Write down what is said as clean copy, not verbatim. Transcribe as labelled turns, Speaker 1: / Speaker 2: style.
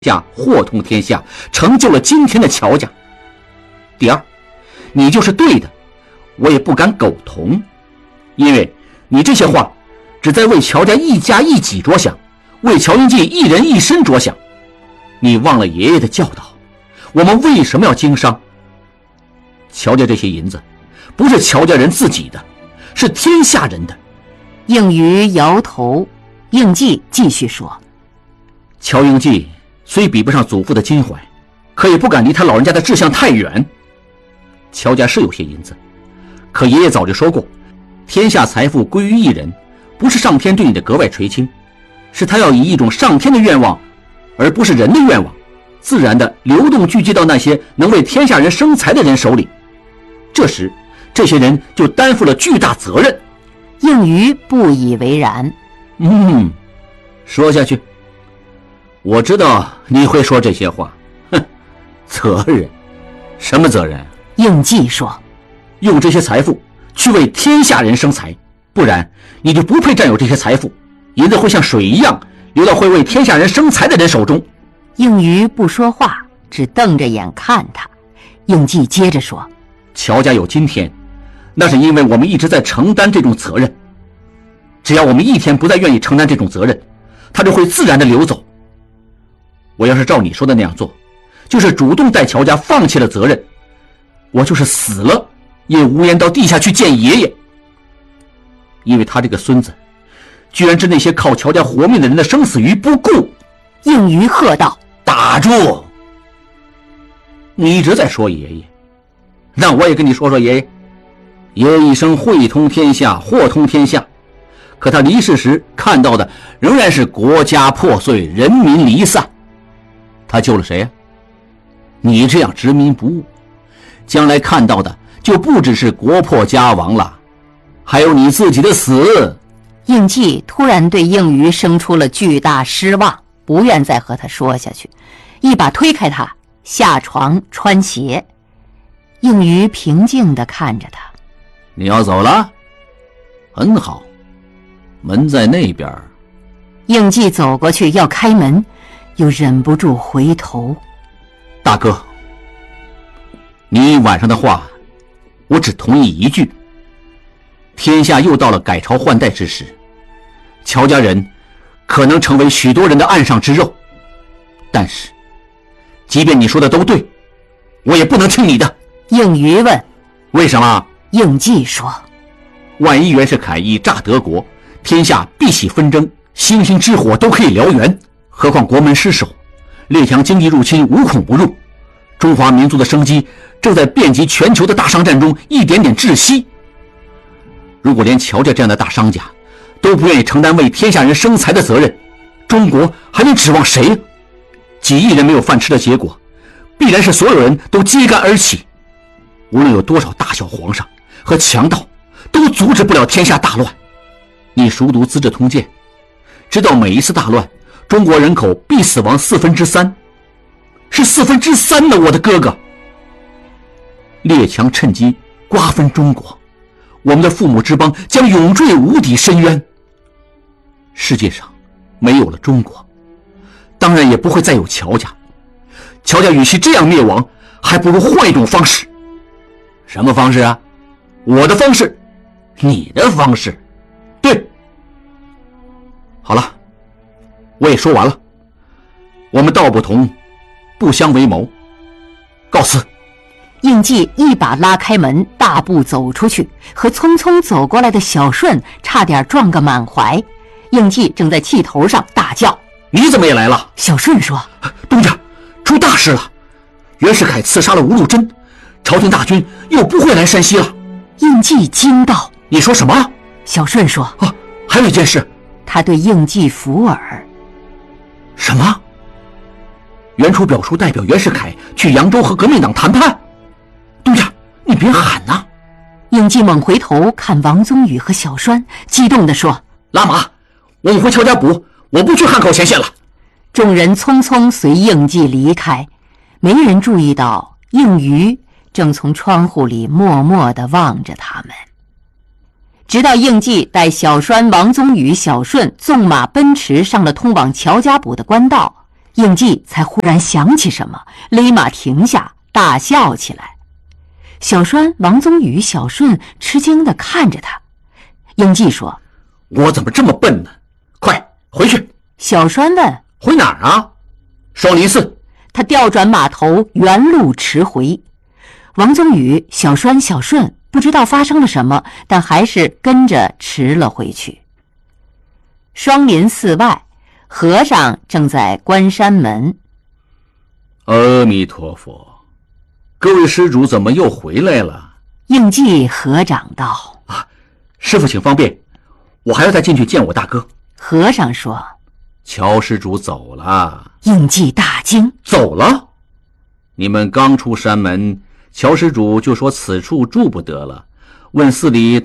Speaker 1: 下，货通天下，成就了今天的乔家。第二，你就是对的，我也不敢苟同，因为你这些话只在为乔家一家一己着想，为乔英记一人一身着想。你忘了爷爷的教导，我们为什么要经商？乔家这些银子不是乔家人自己的，是天下人的。
Speaker 2: 应余摇头，应季继续说，
Speaker 1: 乔英记虽比不上祖父的襟怀，可也不敢离他老人家的志向太远。乔家是有些银子，可爷爷早就说过，天下财富归于一人，不是上天对你的格外垂青，是他要以一种上天的愿望，而不是人的愿望，自然的流动聚集到那些能为天下人生财的人手里。这时这些人就担负了巨大责任。
Speaker 2: 应余不以为然。
Speaker 1: 说下去。我知道你会说这些话，责任？什么责任？
Speaker 2: 应季说，
Speaker 1: 用这些财富去为天下人生财，不然你就不配占有这些财富，银子会像水一样流到会为天下人生财的人手中。
Speaker 2: 应余不说话，只瞪着眼看他。应季接着说，
Speaker 1: 乔家有今天，那是因为我们一直在承担这种责任，只要我们一天不再愿意承担这种责任，它就会自然的流走。我要是照你说的那样做，就是主动带乔家放弃了责任，我就是死了也无颜到地下去见爷爷。因为他这个孙子居然置那些靠乔家活命的人的生死于不顾。
Speaker 2: 应余喝道，
Speaker 1: 打住！你一直在说爷爷，那我也跟你说说爷爷。爷爷一生汇通天下，货通天下，可他离世时看到的仍然是国家破碎，人民离散。他救了谁呀？你这样执迷不悟，将来看到的就不只是国破家亡了，还有你自己的死。
Speaker 2: 应季突然对应余生出了巨大失望，不愿再和他说下去，一把推开他，下床穿鞋。应余平静地看着他，
Speaker 1: 你要走了？很好，门在那边。
Speaker 2: 应季走过去要开门，又忍不住回头。
Speaker 1: 大哥，你晚上的话我只同意一句，天下又到了改朝换代之时，乔家人可能成为许多人的岸上之肉，但是即便你说的都对，我也不能听你的。
Speaker 2: 应余问，
Speaker 1: 为什么？
Speaker 2: 应季说，
Speaker 1: 万一袁世凯以诈德国，天下必起纷争，星星之火都可以燎原，何况国门失守，列强经济入侵无孔不入，中华民族的生机正在遍及全球的大商战中一点点窒息。如果连乔家这样的大商家都不愿意承担为天下人生财的责任，中国还能指望谁？几亿人没有饭吃的结果，必然是所有人都揭竿而起。无论有多少大小皇上和强盗，都阻止不了天下大乱。你熟读《资治通鉴》，知道每一次大乱，中国人口必死亡3/4，是3/4呢，我的哥哥。列强趁机瓜分中国，我们的父母之邦将永坠无底深渊。世界上没有了中国，当然也不会再有乔家。乔家与其这样灭亡，还不如换一种方式。什么方式啊？我的方式，你的方式。对，好了，我也说完了。我们道不同，不相为谋，告辞。
Speaker 2: 应季一把拉开门，大步走出去，和匆匆走过来的小顺差点撞个满怀。应季正在气头上大叫，
Speaker 1: 你怎么也来了？
Speaker 2: 小顺说，
Speaker 1: 东家，出大事了，袁世凯刺杀了吴禄贞，朝廷大军又不会来山西了。
Speaker 2: 应季惊道，
Speaker 1: 你说什么？
Speaker 2: 小顺说，
Speaker 1: 还有一件事。
Speaker 2: 他对应季附耳。
Speaker 1: 什么？袁楚表叔代表袁世凯去扬州和革命党谈判？东家，你别喊呐！
Speaker 2: 应季猛回头看王宗宇和小栓，激动地说，
Speaker 1: 拉马，我们回乔家堡，我不去汉口前线了。
Speaker 2: 众人匆匆随应季离开，没人注意到应余正从窗户里默默地望着他们。直到应季带小栓、王宗宇、小顺纵马奔驰上了通往乔家堡的官道， 应季才忽然想起什么，勒马停下，大笑起来。小栓、王宗宇、小顺吃惊地看着他。应季说：“
Speaker 1: 我怎么这么笨呢？快回去！”
Speaker 2: 小栓问：“
Speaker 1: 回哪儿啊？”“双林寺。”
Speaker 2: 他调转马头，原路驰回。王宗宇、小栓、小顺不知道发生了什么，但还是跟着驰了回去。双林寺外，和尚正在关山门。
Speaker 1: 阿弥陀佛，各位施主怎么又回来了？
Speaker 2: 应季合掌道：“
Speaker 1: 师父请方便，我还要再进去见我大哥。”
Speaker 2: 和尚说：“
Speaker 1: 乔施主走了。”
Speaker 2: 应季大惊：“
Speaker 1: 走了？你们刚出山门，乔施主就说此处住不得了，问寺里